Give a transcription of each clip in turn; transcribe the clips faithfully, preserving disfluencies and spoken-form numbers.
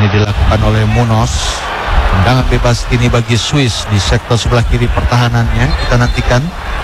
dilakukan oleh Munoz. Tendangan bebas ini bagi Swiss di sektor sebelah kiri pertahanannya. Kita nantikan.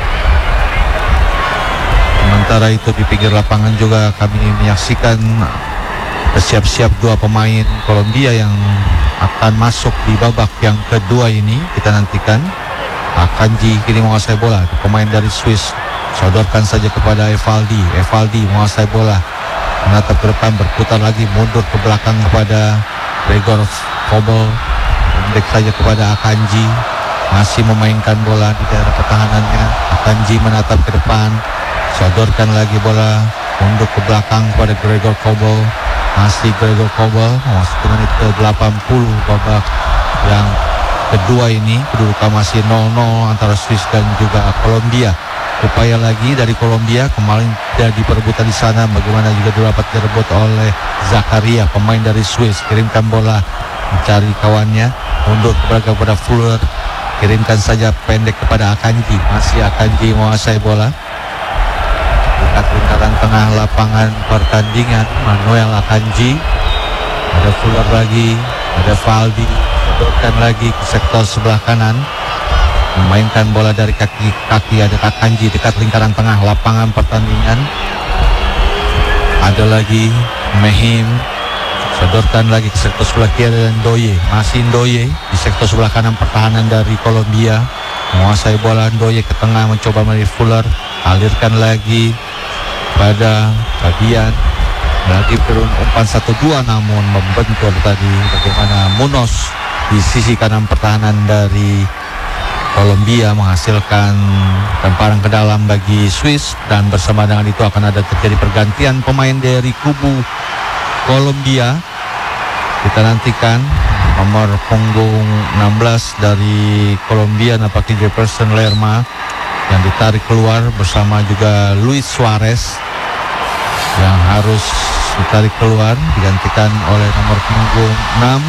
Sementara itu di pinggir lapangan juga kami menyaksikan bersiap-siap dua pemain Kolombia yang akan masuk di babak yang kedua ini. Kita nantikan. Akanji kini menguasai bola. Pemain dari Swiss sodorkan saja kepada Evaldi. Evaldi menguasai bola, menatap ke depan, berputar lagi, mundur ke belakang kepada Gregor Kobel. Pendek saja kepada Akanji, masih memainkan bola di daerah pertahanannya. Akanji menatap ke depan, sodorkan lagi bola, mundur ke belakang kepada Gregor Kobel. Masih Gregor Kobel, masuk ke menit ke delapan puluh babak yang kedua ini. Kedudukan masih nol nol antara Swiss dan juga Kolombia. Upaya lagi dari Kolombia, kemarin jadi perebutan di sana, bagaimana juga dapat direbut oleh Zakaria, pemain dari Swiss. Kirimkan bola, mencari kawannya, mundur kepada Fuller, kirimkan saja pendek kepada Akanji. Masih Akanji menguasai bola. Dekat lingkaran tengah lapangan pertandingan, Manuel Akanji. Ada Fuller lagi, ada Valdi, sodorkan lagi ke sektor sebelah kanan, memainkan bola dari kaki-kaki. Ada Akanji dekat lingkaran tengah lapangan pertandingan. Ada lagi Mehim, sodorkan lagi ke sektor sebelah kiri dan Ndoye. Masih Ndoye di sektor sebelah kanan pertahanan dari Kolombia, menguasai bola. Ndoye ke tengah mencoba melalui Fuller, alirkan lagi pada bagian lagi turun umpan satu dua, namun membentur tadi bagaimana Munoz di sisi kanan pertahanan dari Kolombia menghasilkan lemparan ke dalam bagi Swiss. Dan bersama dengan itu akan ada terjadi pergantian pemain dari kubu Kolombia. Kita nantikan nomor punggung enam belas dari Kolombia, nampaknya Jefferson Lerma, yang ditarik keluar bersama juga Luis Suarez yang harus ditarik keluar, digantikan oleh nomor punggung enam.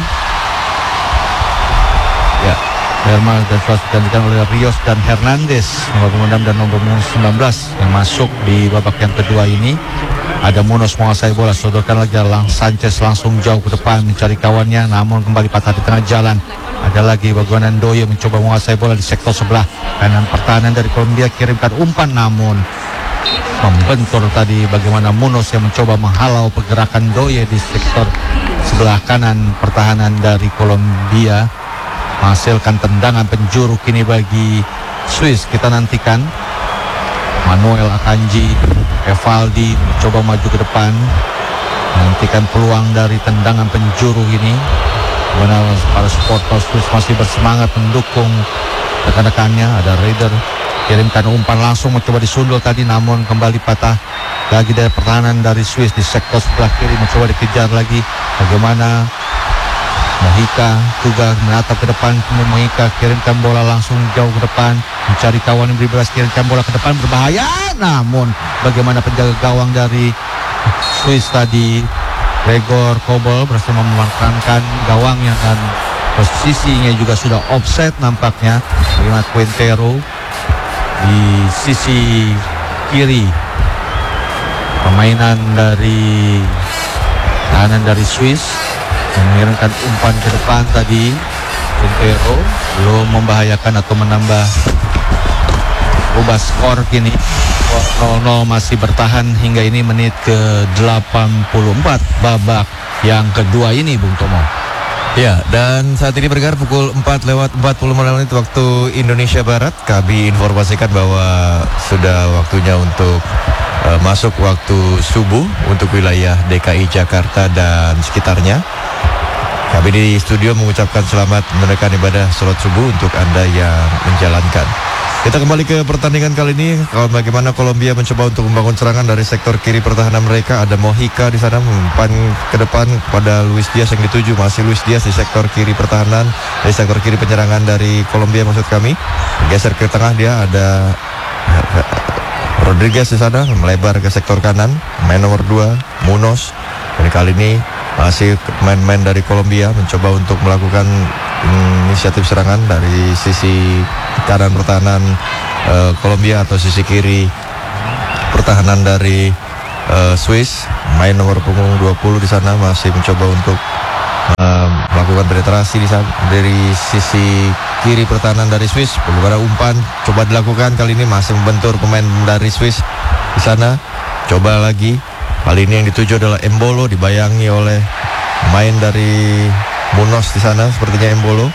Ya, Lerma dan Suarez digantikan oleh Rios dan Hernandez, nomor punggung enam dan nomor punggung sembilan belas yang masuk di babak yang kedua ini. Ada Munoz menguasai bola, sodorkan lagi lang Sanchez langsung jauh ke depan mencari kawannya, namun kembali patah di tengah jalan. Ada lagi bagaimana Ndoye mencoba menguasai bola di sektor sebelah kanan pertahanan dari Kolombia, kirimkan umpan namun membentur tadi bagaimana Munoz yang mencoba menghalau pergerakan Ndoye di sektor sebelah kanan pertahanan dari Kolombia, menghasilkan tendangan penjuru kini bagi Swiss. Kita nantikan Manuel Akanji, Evaldi mencoba maju ke depan, menantikan peluang dari tendangan penjuru ini. Mana para supporter Swiss masih bersemangat mendukung rekan-rekannya. Ada Raider, kirimkan umpan langsung mencoba disundul tadi, namun kembali patah lagi dari pertahanan dari Swiss di sektor sebelah kiri, mencoba dikejar lagi. Bagaimana Mohika juga menatap ke depan, Mohika kirimkan bola langsung jauh ke depan, mencari kawan yang bebas, kirimkan bola ke depan, berbahaya. Namun bagaimana penjaga gawang dari Swiss tadi, Gregor Kobel, berhasil memenangkan gawangnya dan posisinya juga sudah offset nampaknya. Bagaimana Quintero di sisi kiri permainan dari tahanan dari Swiss mengirimkan umpan ke depan tadi. Quintero belum membahayakan atau menambah ubah skor kini. nol nol masih bertahan hingga ini menit ke delapan puluh empat babak yang kedua ini, Bung Tomo. Ya, dan saat ini bergerak pukul empat lewat empat puluh menit waktu Indonesia Barat. Kami informasikan bahwa sudah waktunya untuk uh, masuk waktu subuh untuk wilayah D K I Jakarta dan sekitarnya. Kami di studio mengucapkan selamat menunaikan ibadah sholat subuh untuk Anda yang menjalankan. Kita kembali ke pertandingan kali ini. Bagaimana Kolombia mencoba untuk membangun serangan dari sektor kiri pertahanan mereka. Ada Mohika di sana mempan ke depan kepada Luis Diaz yang dituju. Masih Luis Diaz di sektor kiri pertahanan, dari sektor kiri penyerangan dari Kolombia maksud kami. Geser ke tengah dia ada Rodriguez di sana, melebar ke sektor kanan. Main nomor dua Munoz. Dan kali ini masih main-main dari Kolombia mencoba untuk melakukan inisiatif serangan dari sisi kanan pertahanan uh, Kolombia atau sisi kiri pertahanan dari uh, Swiss. Main nomor punggung dua puluh di sana masih mencoba untuk uh, melakukan penetrasi di sana, dari sisi kiri pertahanan dari Swiss. Bagaimana umpan coba dilakukan, kali ini masih membentur pemain dari Swiss di sana. Coba lagi, kali ini yang dituju adalah Embolo, dibayangi oleh pemain dari Munos di sana, sepertinya Embolo.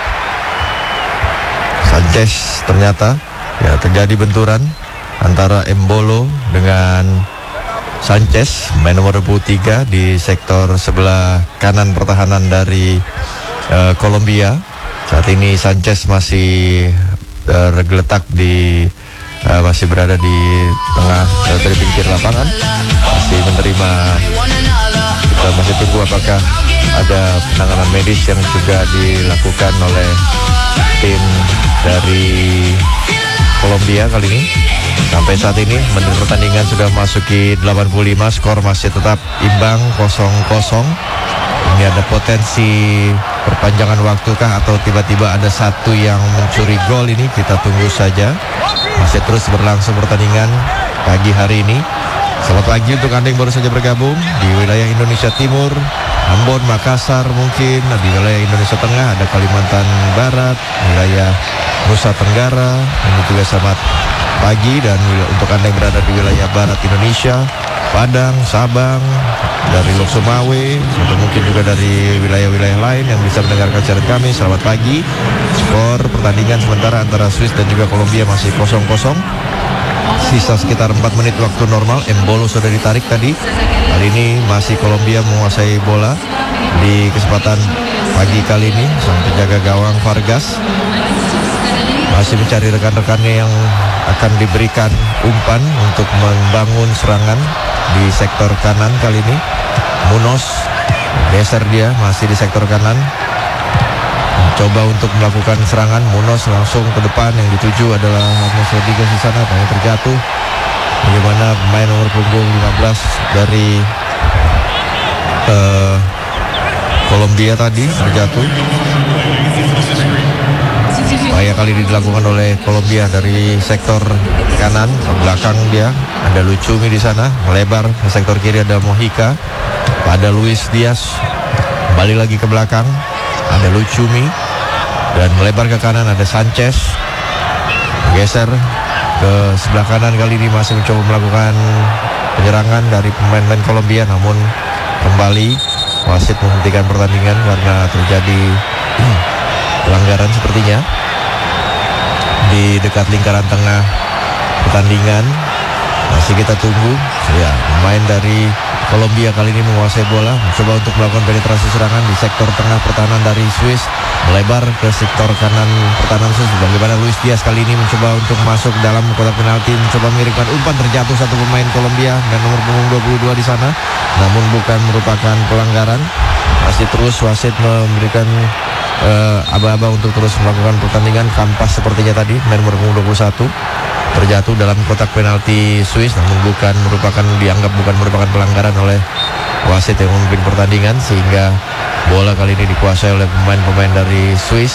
Sanchez ternyata ya terjadi benturan antara Embolo dengan Sanchez, main nomor dua puluh tiga di sektor sebelah kanan pertahanan dari uh, Kolombia. Saat ini Sanchez masih uh, tergeletak di uh, masih berada di tengah uh, dari pinggir lapangan, masih menerima. Kita masih tunggu apakah ada penanganan medis yang juga dilakukan oleh tim dari Kolombia kali ini. Sampai saat ini menit pertandingan sudah masuki delapan puluh lima, skor masih tetap imbang kosong kosong. Ini ada potensi perpanjangan waktukah atau tiba-tiba ada satu yang mencuri gol, ini kita tunggu saja. Masih terus berlangsung pertandingan pagi hari ini. Selamat pagi untuk Anda yang baru saja bergabung di wilayah Indonesia Timur, Ambon, Makassar, mungkin di wilayah Indonesia Tengah ada Kalimantan Barat, wilayah Nusa Tenggara. Ini juga selamat pagi, dan untuk Anda yang berada di wilayah Barat Indonesia, Padang, Sabang, dari Lok Sumawe, atau mungkin juga dari wilayah-wilayah lain yang bisa mendengarkan siaran kami, selamat pagi. Skor pertandingan sementara antara Swiss dan juga Kolombia masih kosong kosong. Sisa sekitar empat menit waktu normal. Embolo sudah ditarik tadi. Kali ini masih Kolombia menguasai bola di kesempatan pagi kali ini. Sang penjaga gawang Vargas masih mencari rekan-rekannya yang akan diberikan umpan untuk membangun serangan di sektor kanan kali ini. Munos geser, dia masih di sektor kanan, coba untuk melakukan serangan. Munos langsung ke depan, yang dituju adalah James Rodriguez di sana, banyak terjatuh. Bagaimana pemain nomor punggung lima belas dari uh, Kolombia tadi terjatuh. Upaya kali ini dilakukan oleh Kolombia dari sektor kanan ke belakang, dia ada Lucumi di sana, melebar ke sektor kiri ada Mojica, ada Luis Diaz, kembali lagi ke belakang ada Lucumi, dan melebar ke kanan ada Sanchez, geser ke sebelah kanan. Kali ini masih mencoba melakukan penyerangan dari pemain-pemain Kolombia, namun kembali wasit menghentikan pertandingan karena terjadi pelanggaran sepertinya di dekat lingkaran tengah pertandingan. Masih kita tunggu ya, pemain dari Kolombia kali ini menguasai bola, mencoba untuk melakukan penetrasi serangan di sektor tengah pertahanan dari Swiss, melebar ke sektor kanan pertahanan Swiss. Bagaimana Luis Diaz kali ini mencoba untuk masuk dalam kotak penalti, mencoba mengirimkan umpan, terjatuh satu pemain Kolombia dan nomor punggung dua puluh dua di sana, namun bukan merupakan pelanggaran. Masih terus wasit memberikan uh, aba-aba untuk terus melakukan pertandingan. Kampas sepertinya tadi, main nomor punggung dua puluh satu, terjatuh dalam kotak penalti Swiss, namun bukan merupakan, dianggap bukan merupakan pelanggaran oleh wasit yang memimpin pertandingan, sehingga bola kali ini dikuasai oleh pemain-pemain dari Swiss.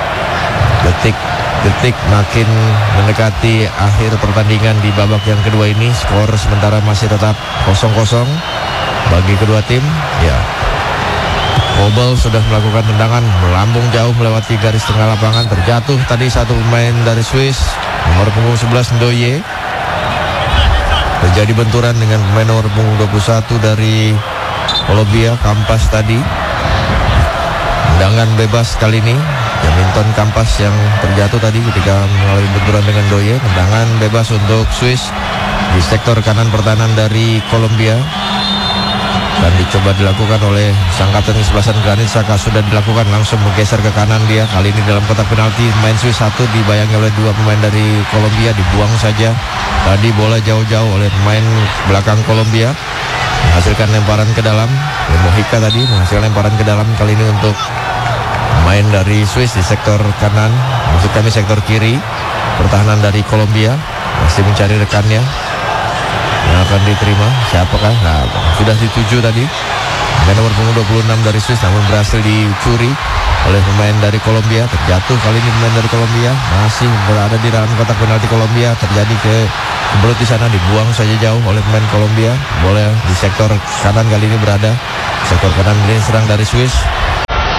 Detik-detik makin mendekati akhir pertandingan di babak yang kedua ini. Skor sementara masih tetap kosong kosong bagi kedua tim. Ya, Kobel sudah melakukan tendangan melambung jauh melewati garis tengah lapangan, terjatuh tadi satu pemain dari Swiss, nomor punggung sebelas Ndoye. Terjadi benturan dengan pemain nomor punggung dua puluh satu dari Kolombia, Kampas tadi. Tendangan bebas kali ini Jamilton Kampas yang terjatuh tadi ketika mengalami benturan dengan Ndoye. Tendangan bebas untuk Swiss di sektor kanan pertahanan dari Kolombia, dan dicoba dilakukan oleh sang kapten kesebelasan Granit Xhaka. Sudah dilakukan, langsung bergeser ke kanan dia. Kali ini dalam kotak penalti, main Swiss satu dibayangi oleh dua pemain dari Kolombia, dibuang saja tadi bola jauh-jauh oleh pemain belakang Kolombia, menghasilkan lemparan ke dalam. Mojica tadi menghasilkan lemparan ke dalam kali ini untuk pemain dari Swiss di sektor kanan, maksud kami sektor kiri pertahanan dari Kolombia, masih mencari rekannya yang akan diterima. Siapakah? Nah, sudah dituju tadi dengan nomor punggung dua puluh enam dari Swiss, namun berhasil dicuri oleh pemain dari Kolombia. Terjatuh kali ini pemain dari Kolombia, masih berada di dalam kotak penalti Kolombia. Terjadi ke kebelut di sana, dibuang saja jauh oleh pemain Kolombia. Bola di sektor kanan kali ini berada. Sektor kanan ini serang dari Swiss.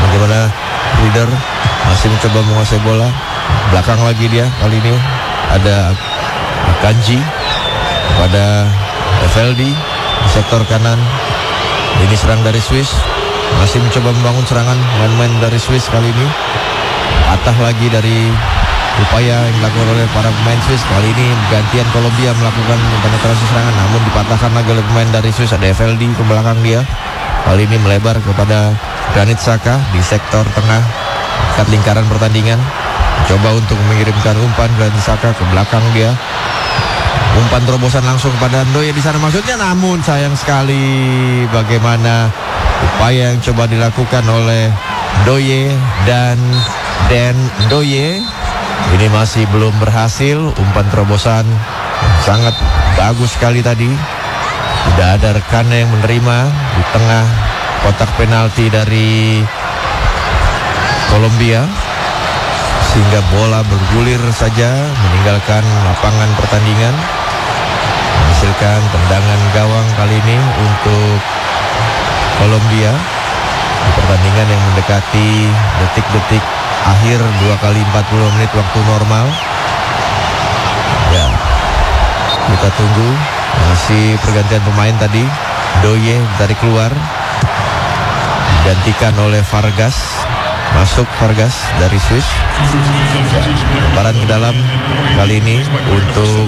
Bagaimana Reader masih mencoba menguasai bola. Belakang lagi dia, kali ini ada Akanji pada Eveldi di sektor kanan. Ini serang dari Swiss, masih mencoba membangun serangan main-main dari Swiss kali ini. Patah lagi dari upaya yang dilakukan oleh para pemain Swiss. Kali ini gantian Kolombia melakukan penetrasi serangan, namun dipatahkan lagi oleh pemain dari Swiss. Ada Eveldi ke belakang dia. Kali ini melebar kepada Granit Xhaka di sektor tengah dekat lingkaran pertandingan. Coba untuk mengirimkan umpan Granit Xhaka ke belakang dia. Umpan terobosan langsung kepada Ndoye di sana maksudnya, namun sayang sekali bagaimana upaya yang coba dilakukan oleh Ndoye dan Dan Ndoye ini masih belum berhasil. Umpan terobosan sangat bagus sekali tadi. Tidak ada rekannya yang menerima di tengah kotak penalti dari Kolombia, sehingga bola bergulir saja meninggalkan lapangan pertandingan, menghasilkan tendangan gawang kali ini untuk Kolombia di pertandingan yang mendekati detik-detik akhir dua kali empat puluh menit waktu normal. Ya, kita tunggu. Masih pergantian pemain tadi. Ndoye tarik keluar, digantikan oleh Vargas. Masuk Vargas dari Swiss. Lemparan ke dalam kali ini untuk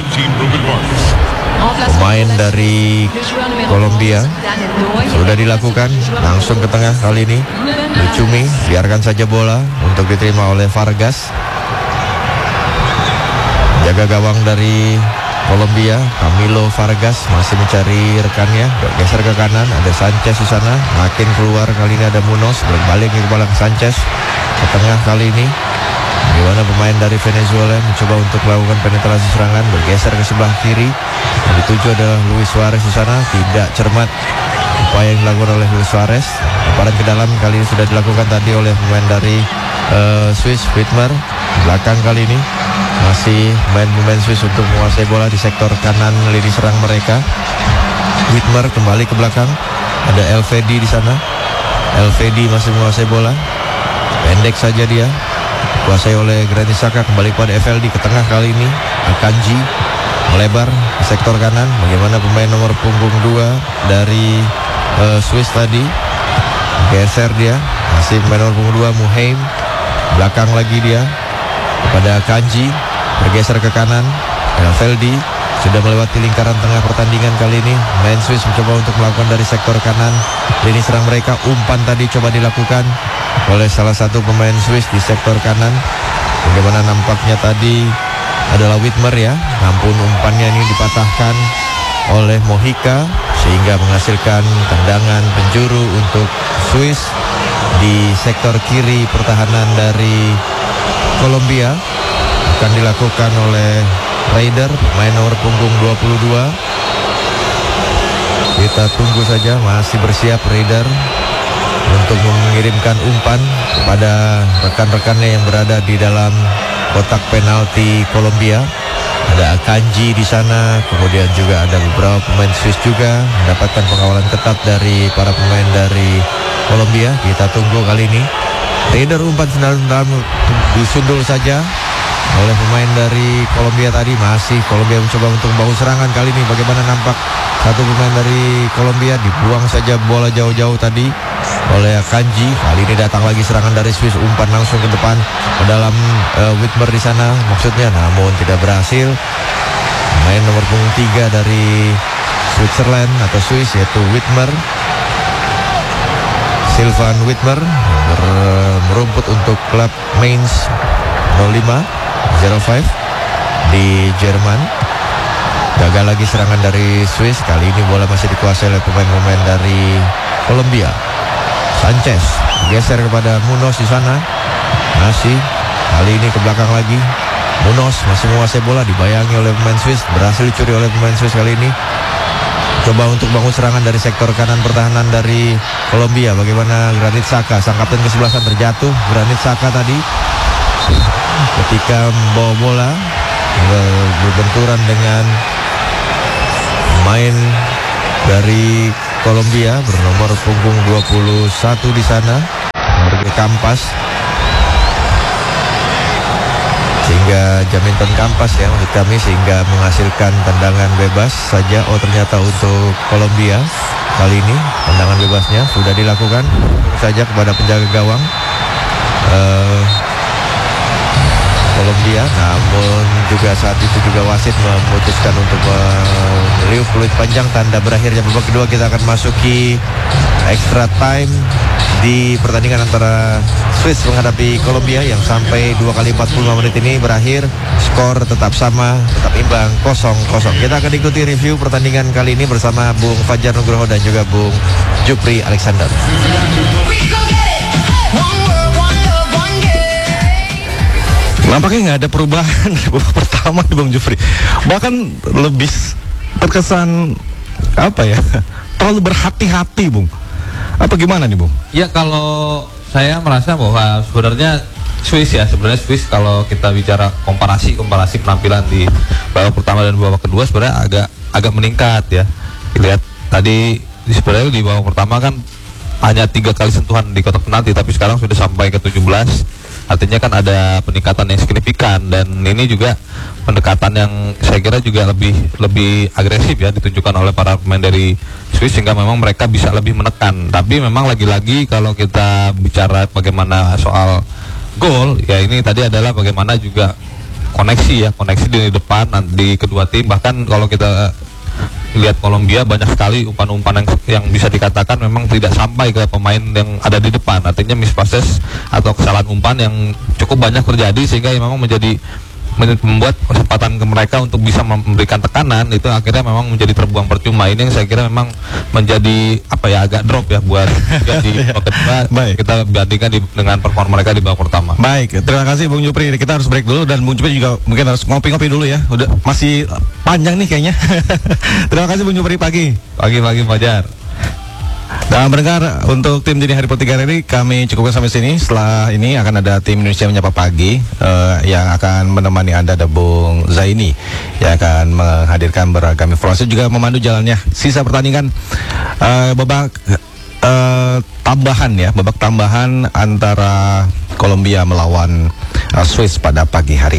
pemain dari Kolombia. Sudah dilakukan langsung ke tengah kali ini. Lucumi, biarkan saja bola untuk diterima oleh Vargas. Jaga gawang dari Kolombia, Camilo Vargas masih mencari rekannya. Geser ke kanan, ada Sanchez di sana. Makin keluar, kali ini ada Munoz. Berbalik ke kepala ke Sanchez. Ke tengah kali ini. Bagaimana pemain dari Venezuela mencoba untuk melakukan penetrasi serangan. Bergeser ke sebelah kiri. Yang dituju adalah Luis Suarez di sana. Tidak cermat upaya yang dilakukan oleh Luis Suarez. Lemparan ke dalam kali ini sudah dilakukan tadi oleh pemain dari uh, Swiss, Widmer. Belakang kali ini masih main-main Swiss untuk menguasai bola di sektor kanan lini serang mereka. Widmer kembali ke belakang. Ada Elvedi di sana. Elvedi masih menguasai bola. Pendek saja dia. Kuasai oleh Granit Xhaka, kembali kepada Eveldi ke tengah kali ini. Akanji melebar di sektor kanan. Bagaimana pemain nomor punggung dua dari uh, Swiss tadi. Geser dia. Masih pemain nomor punggung dua Muheim. Belakang lagi dia kepada Akanji, bergeser ke kanan. Eveldi sudah melewati lingkaran tengah pertandingan kali ini. Main Swiss mencoba untuk melakukan dari sektor kanan lini serang mereka. Umpan tadi coba dilakukan oleh salah satu pemain Swiss di sektor kanan. Bagaimana nampaknya tadi adalah Widmer ya. Namun umpannya ini dipatahkan oleh Mojica sehingga menghasilkan tendangan penjuru untuk Swiss di sektor kiri pertahanan dari Kolombia. Akan dilakukan oleh Raider, main nomor punggung dua puluh dua. Kita tunggu saja, masih bersiap Raider untuk mengirimkan umpan kepada rekan-rekannya yang berada di dalam kotak penalti Kolombia. Ada Akanji di sana, kemudian juga ada beberapa pemain Swiss juga mendapatkan pengawalan ketat dari para pemain dari Kolombia. Kita tunggu kali ini. Raider umpan dalam disundul saja oleh pemain dari Kolombia tadi. Masih Kolombia mencoba untuk membangun serangan kali ini. Bagaimana nampak satu pemain dari Kolombia dibuang saja bola jauh-jauh tadi oleh Akanji. Kali ini datang lagi serangan dari Swiss, umpan langsung ke depan ke dalam uh, Widmer di sana maksudnya, namun tidak berhasil. Pemain nomor punggung tiga dari Switzerland atau Swiss yaitu Widmer, Sylvain Widmer, ber- merumput untuk klub Mainz nol lima nol lima di Jerman. Gagal lagi serangan dari Swiss. Kali ini bola masih dikuasai oleh pemain-pemain dari Kolombia. Sanchez geser kepada Munoz di sana. Masih kali ini ke belakang lagi. Munoz masih menguasai bola, dibayangi oleh pemain Swiss. Berhasil dicuri oleh pemain Swiss kali ini. Coba untuk bangun serangan dari sektor kanan pertahanan dari Kolombia. Bagaimana Granit Xhaka, sang kapten kesebelasan terjatuh. Granit Xhaka tadi ketika membawa bola berbenturan dengan pemain dari Kolombia bernomor punggung dua puluh satu di sana. Nomor pakai kampas, sehingga Jamilton kampas ya maksud kami, sehingga menghasilkan tendangan bebas saja. Oh ternyata untuk Kolombia kali ini tendangan bebasnya sudah dilakukan saja kepada penjaga gawang uh, Kolombia, namun juga saat itu juga wasit memutuskan untuk meriuh peluit panjang, tanda berakhirnya babak kedua. Kita akan masuki extra time di pertandingan antara Swiss menghadapi Kolombia yang sampai dua kali empat puluh lima menit ini berakhir skor tetap sama, tetap imbang kosong kosong. Kita akan ikuti review pertandingan kali ini bersama Bung Fajar Nugroho dan juga Bung Jupri Alexander. Nampaknya nggak ada perubahan dari babak pertama nih Bang Jufri. Bahkan lebih terkesan apa ya, terlalu berhati-hati Bung. Apa gimana nih Bung? Ya kalau saya merasa bahwa sebenarnya Swiss ya, sebenarnya Swiss kalau kita bicara komparasi komparasi penampilan di babak pertama dan babak kedua sebenarnya agak agak meningkat ya. Lihat tadi sebenarnya di babak pertama kan hanya tiga kali sentuhan di kotak penalti, tapi sekarang sudah sampai ke tujuh belas. Artinya kan ada peningkatan yang signifikan, dan ini juga pendekatan yang saya kira juga lebih lebih agresif ya ditunjukkan oleh para pemain dari Swiss, sehingga memang mereka bisa lebih menekan. Tapi memang lagi-lagi kalau kita bicara bagaimana soal gol ya, ini tadi adalah bagaimana juga koneksi ya, koneksi di depan di kedua tim. Bahkan kalau kita lihat Kolombia banyak sekali umpan-umpan yang, yang bisa dikatakan memang tidak sampai ke pemain yang ada di depan. Artinya miss passes atau kesalahan umpan yang cukup banyak terjadi, sehingga memang menjadi membuat kesempatan ke mereka untuk bisa memberikan tekanan itu akhirnya memang menjadi terbuang percuma. Ini yang saya kira memang menjadi apa ya, agak drop ya buat di babak kedua. Kita bandingkan di, dengan performa mereka di babak pertama. Baik, terima kasih Bung Jupri. Kita harus break dulu, dan Bung Jupri juga mungkin harus ngopi-ngopi dulu ya. Udah masih panjang nih kayaknya. Terima kasih Bung Jupri, pagi. Pagi-pagi Fajar. Dan mendengar untuk tim Dini Hari Pertiga ini kami cukupkan sampai sini. Setelah ini akan ada tim Indonesia Menyapa Pagi uh, yang akan menemani Anda, ada Bung Zaini yang akan menghadirkan beragam informasi, juga memandu jalannya sisa pertandingan uh, babak uh, tambahan ya, babak tambahan antara Kolombia melawan uh, Swiss pada pagi hari.